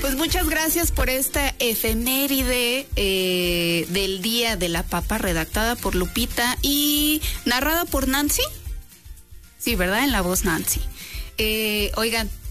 Pues muchas gracias por esta efeméride del Día de la Papa, redactada por Lupita y narrada por Nancy. Sí, ¿verdad? En la voz Nancy. Oigan,